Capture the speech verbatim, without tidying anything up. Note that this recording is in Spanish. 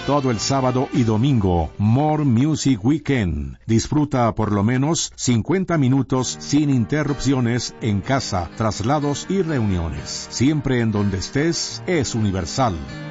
todo el sábado y domingo. More Music Weekend. Disfruta por lo menos cincuenta minutos sin interrupciones en casa, traslados y reuniones. Siempre en donde estés, es Universal.